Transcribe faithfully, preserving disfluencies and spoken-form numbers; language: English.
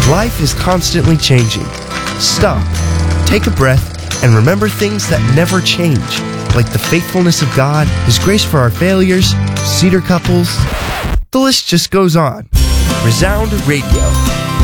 Life is constantly changing. Stop, take a breath, and remember things that never change, like the faithfulness of God, His grace for our failures, Cedar couples. The list just goes on. Resound Radio.